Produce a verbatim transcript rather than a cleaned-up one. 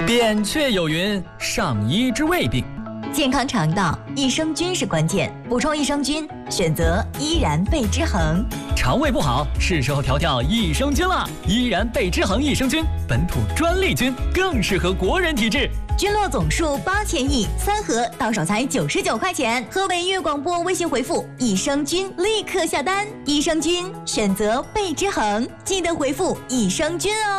扁鹊有云：上医之未病。 健康肠道，益生菌是关键。补充益生菌，选择依然贝之恒。 肠胃不好，是时候调调益生菌了。依然贝之恒益生菌，本土专利菌，更适合国人体质。 菌落总数八千亿，三盒到手才九十九块钱。河北粤广播微信回复“益生菌”立刻下单。益生菌选择贝之恒，记得回复“益生菌”哦。